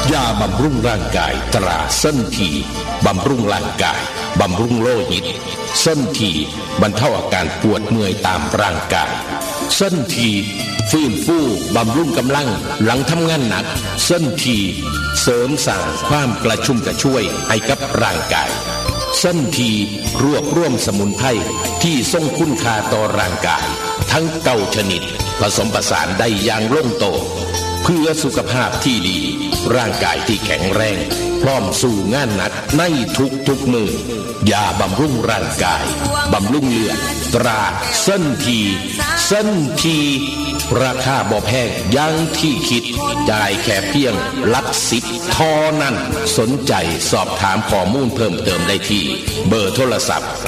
ยาบำรุงร่างกายตราเส้นทีบำรุงร่างกายบำรุงโลหิตเส้นทีบรรเทาอาการปวดเมื่อยตามร่างกายเส้นทีฟื้นฟูบำรุงกำลังหลังทำงานหนักเส้นทีเสริมสร้างความกระชุ่มกระชวยให้กับร่างกายเส้นทีรวบรวมสมุนไพรที่ทรงคุณค่าต่อร่างกายทั้ง9ชนิดผสมผสานได้อย่างลงตัวเพื่อสุขภาพที่ดีร่างกายที่แข็งแรงพร้อมสู่งานหนักในทุกมือยาบำรุงร่างกายบำรุงเลือดตราเส้นทีราคาบ่แพงอย่างที่คิดจ่ายแค่เพียงหลัก10เท่านั้นสนใจสอบถามข้อมูลเพิ่มเติมได้ที่เบอร์โทรศัพท์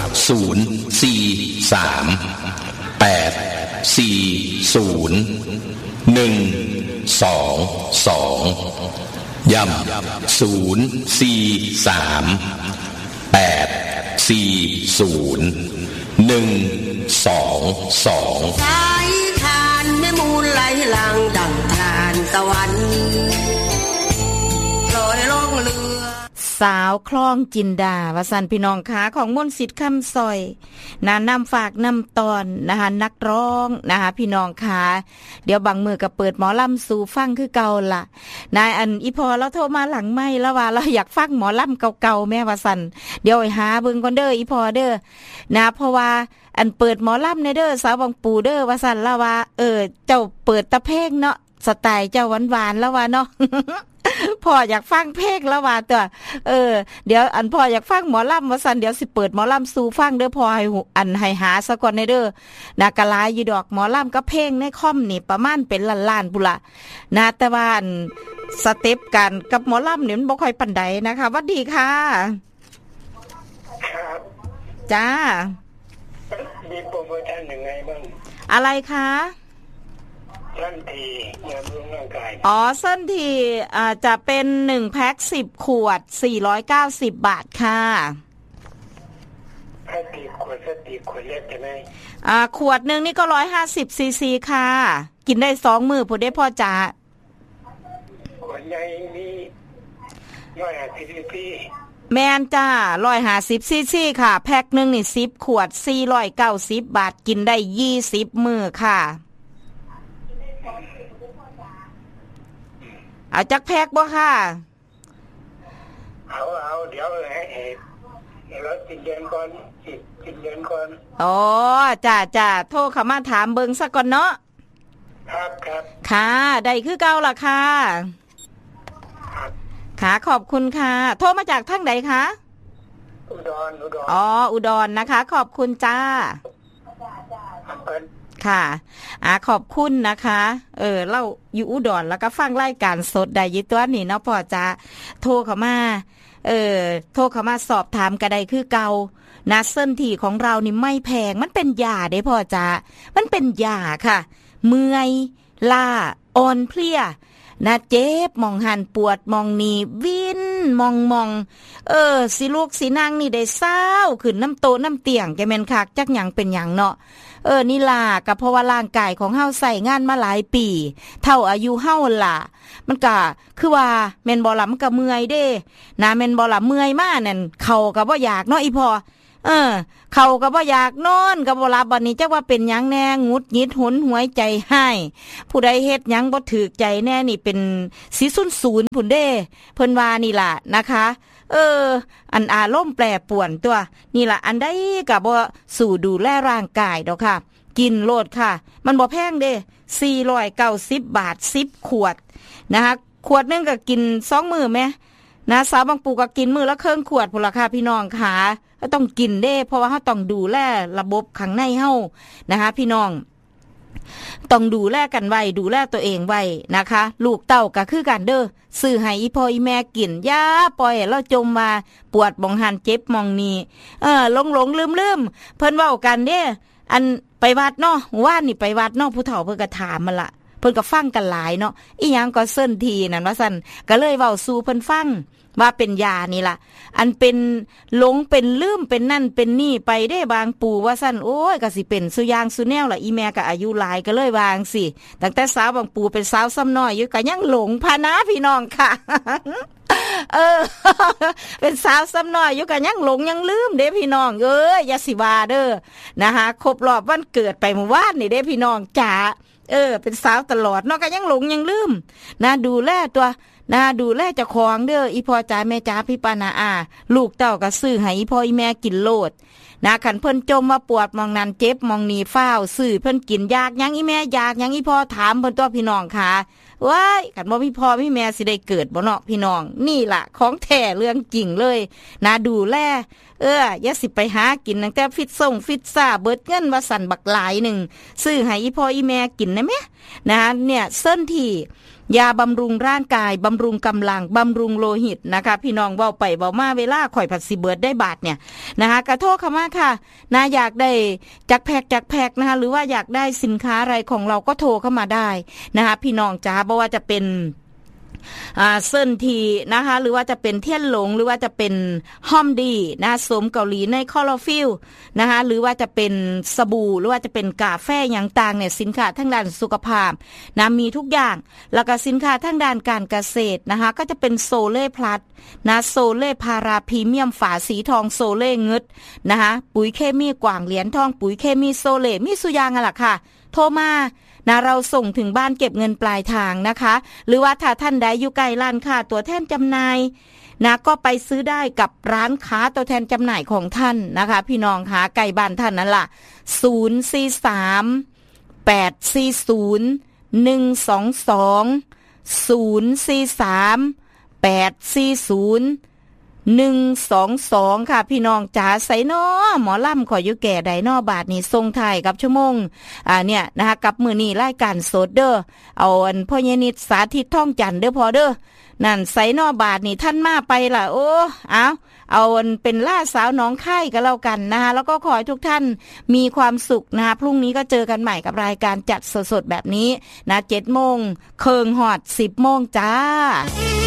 0438012ย้ำ0438012 สายทานแม่มูลไหลหลังดังทานสวรรค์ลอยล่องเรือสาวคลองจินดาวสันพี่น้องขาของมนต์สิทธิ์คำซอยนำฝากนำตอนนะคะนักร้องนะคะพี่น้องขาเดี๋ยวบางมือก็เปิดหมอลำสู่ฟังคือเก่าล่ะนายอันอีพอเราโทรมาหลังไม่แล้วว่าเราอยากฟังหมอลำเก่าๆแม่วสันเดี๋ยวไปหาเบิ่งก่อนเด้ออีพอเด้อนะเพราะว่าอันเปิดหมอลำในเด้อสาวบางปูเด้อวสันแล้วว่าเจ้าเปิดตะเพลงเนาะสไตล์เจ้าหวานๆแล้วว่าเนาะ พ่ออยากฟังเพลงแล้วว่าตัวเดี๋ยวอันพ่ออยากฟังหมอลำว่าซั่นเดี๋ยวสิเปิดหมอลำสู่ฟังเด้อพ่อให้หาซะก่อนในเด้อนะกะหลายอยู่ดอกหมอลำกับเพลงในคอมนี่ประมาณเป็นล้านๆพุ่นล่ะนะแต่ว่าสเต็ปกันกับหมอลำนี่มันบ่ค่อยปานใดนะคะสวัสดีค่ะครับจ้ามีโปรโมชั่นยังไงบ้างอะไรคะเส้นทีบำรุงร่างกายเส้นทีจะเป็น1แพ็ค10ขวด490บาทค่ะ 10ขวดเล็กใช่ไหมขวดนึงนี่ก็150ซีซีค่ะกินได้2มื้อพุ่นได้พ่อจ๋าขวดใหญ่นี่150ซีซีแม่นจ้า150ซีซีค่ะแพ็คนึงนี่10ขวด490บาทกินได้20มื้อค่ะเอาจักแพ็คบ่ค่ะเอาเดี๋ยวให้รถกินเดือนก่อนอ๋อจ้าโทรเข้ามาถามเบิ่งซะก่อนเนาะครับค่ะได้คือเก่าล่ะค่ะค่ะขอบคุณค่ะโทรมาจากทางใดคะอุดรอุดรนะคะขอบคุณจ้าค่ะขอบคุณนะคะเล่าอยู่อุดรแล้วก็ฟังรายการสดได้ยิตัวนี่เนาะพ่อจ้าโทรเข้ามาโทรเข้ามาสอบถามก็ได้คือเก่านะเส้นที่ของเรานี่ไม่แพงมันเป็นยาเด้พ่อจ้ามันเป็นยาค่ะเมื่อยล้าอ่อนเพลียนะเจ็บมองหันปวดมองนี่วินมองสิลูกสินางนี่ได้เศร้าขึ้นน้ำโตน้ำเตียงแกแม่นคักจักหยังเป็นหยังเนาะนี่ล่ะก็เพราะว่าร่างกายของเฮาใส่งานมาหลายปีเท่าอายุเฮาล่ะมันก็คือว่าแม่นบ่ล่ะมันก็เมื่อยเด้นะแม่นบ่ล่ะเมื่อยมานั่นเข้าก็บ่อยากเนาะอีพ่อเขาก็บ่อยากนอนก็บ่หลับบัดนี้จักว่าเป็นหยังแน่งุดหงิดหนหวยใจให้ผู้ใดเฮ็ดหยังบ่ถูกใจแน่นี่เป็นสิ00พุ่นเด้เพิ่นว่านี่ล่ะนะคะอันอารมณ์แปรป่วนตัวนี่ล่ะอันใดก็บ่สู่ดูแลร่างกายดอกค่ะกินโลดค่ะมันบ่แพงเด้490บาท10ขวดนะคะขวดนึงก็กิน2มื้อแม่นะสาวบางปูก็กินมื้อละครึ่งขวดพุ่นล่ะค่ะพี่น้องค่ะก็ต้องกินเด้เพราะว่าเฮาต้องดูแลระบบข้างในเฮานะคะพี่น้องต้องดูแลกันไว้ดูแลตัวเองไว้นะคะลูกเต้าก็คือกันเด้อซื้อให้อีพ่ออีแม่กินอย่าปล่อยเราจมมาปวดบ่งหันเจ็บมองนี่หลงลืมเพิ่นเว้ากันเด้อันไปวัดเนาะว่านนี่ไปวัดเนาะผู้เฒ่าเพิ่นก็ถามมันล่ะเพิ่นก็ฟังกันหลายเนาะอีหยังก็เส้นทีนั่นว่าซั่นก็เลยเว้าสู่เพิ่นฟังว่าเป็นยานี่ล่ะอันเป็นหลงเป็นลืมเป็นนั่นเป็นนี่ไปได้บางปู่ว่าซั่นโอ้ยก็สิเป็นสุยางสุแนวล่ะอีแม่ก็อายุหลายก็เลยวางสิตั้งแต่สาวบางปู่เป็นสาวซ้ำน้อยอยู่ก็ยังหลงพานะพี่น้องค่ะเป็นสาวซ้ำน้อยอยู่ก็ยังหลงยังลืมเด้พี่น้องอย่าสิว่าเด้อนะคะครบรอบวันเกิดไปเมื่อวานนี่เด้พี่น้องจ๋าเป็นสาวตลอดเนาะก็ยังหลงยังลืมนะดูแลตัวนะดูแลเจ้าของเด้ออีพ่อจ๋าแม่จ๋าพี่ปานาลูกเต้าก็ซื้อให้อีพ่ออีแม่กินโลดนะคันเพิ่นจมว่าปวดมองนั้นเจ็บมองนี้ฟ้าวซื้อเพิ่นกินยากยังอีแม่ยากยังอีพ่อถามเพิ่นตัวพี่น้องค่ะว้ายคันบ่พี่พ่อพี่แม่สิได้เกิดบ่เนาะพี่น้องนี่ล่ะของแท้เรื่องจริงเลยนะดูแลอย่าสิไปหากินตั้งแต่ฟิตซ่าเบิดเงินว่าสั่นบักหลายนึงซื้อให้อีพ่ออีแม่กินได้มั้ยนะเนี่ยเส้นที่ยาบำรุงร่างกายบำรุงกำลังบำรุงโลหิตนะคะพี่น้องเว้าไปเว้ามาเวลาข่อยผัดสิเบิดได้บาทเนี่ยนะคะกระโทษเข้ามาค่ะนะอยากได้จักแพ็คนะคะหรือว่าอยากได้สินค้าอะไรของเราก็โทรเข้ามาได้นะคะพี่น้องจ๋าบ่ว่าจะเป็นเส้นทีนะคะหรือว่าจะเป็นเทียนหลงหรือว่าจะเป็นห้อมดีนะสมเกาหลีในคอลอฟิลนะคะหรือว่าจะเป็นสบู่หรือว่าจะเป็นกาแฟอย่างต่างเนี่ยสินค้าทางด้านสุขภาพนะมีทุกอย่างแล้วก็สินค้าทางด้านการเกษตรนะคะก็จะเป็นโซเล่พลัสนะโซเล่พาราพรีเมียมฝาสีทองโซเล่เงิดนะคะปุ๋ยเคมีกว่างเหรียญทองปุ๋ยเคมีโซเล่มีสุยางอ่ะล่ะค่ะโทรมานะเราส่งถึงบ้านเก็บเงินปลายทางนะคะหรือว่าถ้าท่านใดอยู่ใกล้ร้านค้าตัวแทนจำหน่ายนะก็ไปซื้อได้กับร้านค้าตัวแทนจำหน่ายของท่านนะคะพี่น้องค่ะใกล้บ้านท่านนั่นล่ะ043 840 122 043 840 122ค่ะพี่น้องจ๋าใส่น้อหมอล่ำขออยู่แก่ใดน้อบาทนี่ทรงไทยกับชั่วโมงเนี่ยนะคะกับมื้อนี้รายการสดเด้อเอาอันพ่อเยนิดสาธิตท่องจันทร์เด้อพอเด้อนั่นใส่น้อบาทนี่ท่านมาไปล่ะโอ้เอาเป็นล่าสาวน้องไข่ก็แล้วกันนะคะแล้วก็ขอให้ทุกท่านมีความสุขนะคะพรุ่งนี้ก็เจอกันใหม่กับรายการจัดสดๆแบบนี้นะ 7:00 น. เครื่องฮอด 10:00 น. จ้า